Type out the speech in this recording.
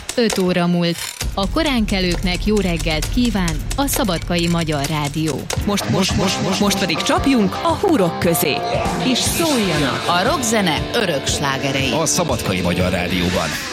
5 óra múlt. A koránkelőknek jó reggelt kíván a Szabadkai Magyar Rádió. Most pedig csapjunk a húrok közé. És szóljanak a rockzene örök slágerei. A Szabadkai Magyar Rádióban.